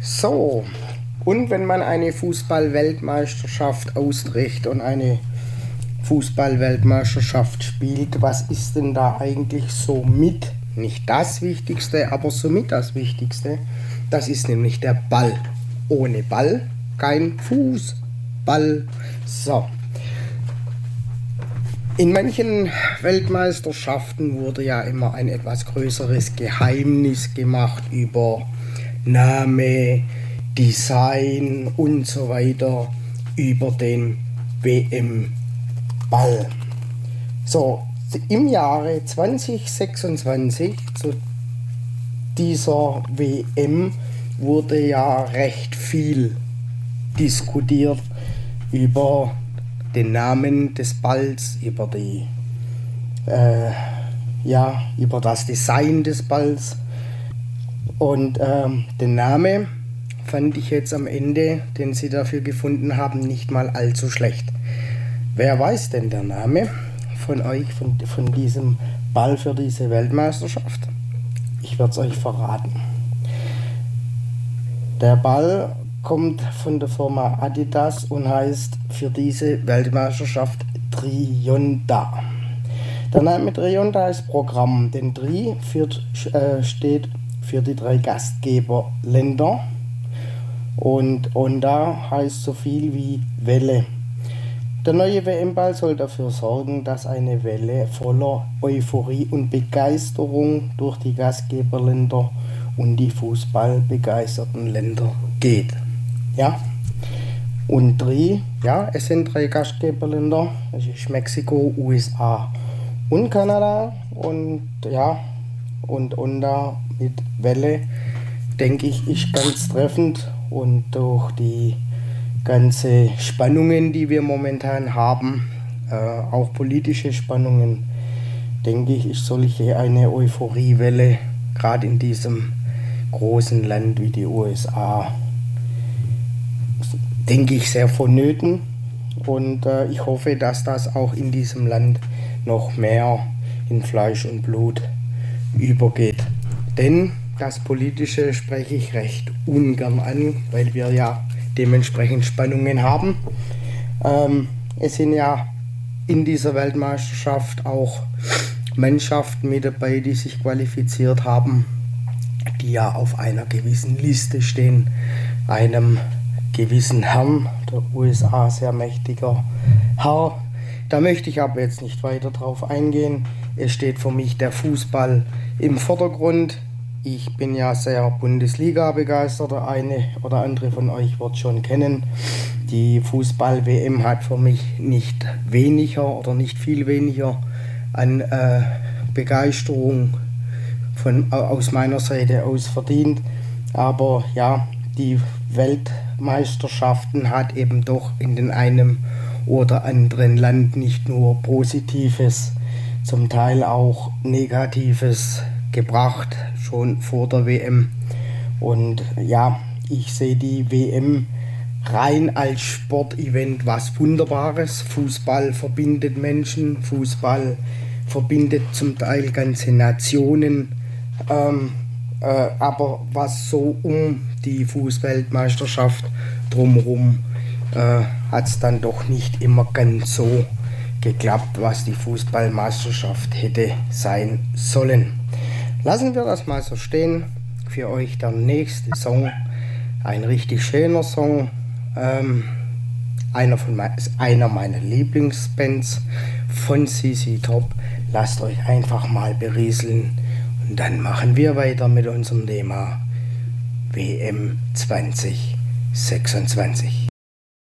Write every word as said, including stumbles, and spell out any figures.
So, und wenn man eine Fußball-Weltmeisterschaft austrägt und eine Fußball-Weltmeisterschaft spielt, was ist denn da eigentlich so mit? Nicht das Wichtigste, aber somit das Wichtigste. Das ist nämlich der Ball. Ohne Ball kein Fußball. So. In manchen Weltmeisterschaften wurde ja immer ein etwas größeres Geheimnis gemacht über Name, Design und so weiter über den W M-Ball. So, im Jahre zwanzig sechsundzwanzig, zu dieser W M, wurde ja recht viel diskutiert über den Namen des Balls, über die, äh, ja, über das Design des Balls. Und ähm, den Namen fand ich jetzt am Ende, den sie dafür gefunden haben, nicht mal allzu schlecht. Wer weiß denn der Name von euch, von, von diesem Ball für diese Weltmeisterschaft? Ich werde es euch verraten. Der Ball kommt von der Firma Adidas und heißt für diese Weltmeisterschaft Trionda. Der Name Trionda ist Programm, denn Tri führt, äh, steht für die drei Gastgeberländer und Onda heißt so viel wie Welle. Der neue W M-Ball soll dafür sorgen, dass eine Welle voller Euphorie und Begeisterung durch die Gastgeberländer und die fußballbegeisterten Länder geht. Ja, und drei, ja, es sind drei Gastgeberländer, das ist Mexiko, U S A und Kanada und ja, und Onda mit Welle, denke ich, ist ganz treffend und durch die ganze Spannungen, die wir momentan haben, äh, auch politische Spannungen, denke ich, ist solche eine Euphoriewelle, gerade in diesem großen Land wie die U S A, denke ich, sehr vonnöten und äh, ich hoffe, dass das auch in diesem Land noch mehr in Fleisch und Blut übergeht. Denn das Politische spreche ich recht ungern an, weil wir ja dementsprechend Spannungen haben. Ähm, es sind ja in dieser Weltmeisterschaft auch Mannschaften mit dabei, die sich qualifiziert haben, die ja auf einer gewissen Liste stehen, einem gewissen Herrn, der U S A sehr mächtiger Herr. Da möchte ich aber jetzt nicht weiter drauf eingehen. Es steht für mich der Fußball im Vordergrund. Ich bin ja sehr Bundesliga begeistert. Der eine oder andere von euch wird schon kennen. Die Fußball-W M hat für mich nicht weniger oder nicht viel weniger an äh, Begeisterung von, aus meiner Seite aus verdient. Aber ja, die Weltmeisterschaften hat eben doch in den einem oder anderen Land nicht nur Positives, zum Teil auch Negatives gebracht, schon vor der W M. Und ja, ich sehe die W M rein als Sportevent was Wunderbares. Fußball verbindet Menschen, Fußball verbindet zum Teil ganze Nationen. Ähm, äh, aber was so um die Fußballweltmeisterschaft drumherum äh, hat es dann doch nicht immer ganz so geklappt, was die Fußballmeisterschaft hätte sein sollen. Lassen wir das mal so stehen. Für euch der nächste Song, ein richtig schöner Song, ähm, einer, von mein, einer meiner Lieblingsbands von C C Top. Lasst euch einfach mal berieseln und dann machen wir weiter mit unserem Thema W M zwanzig sechsundzwanzig.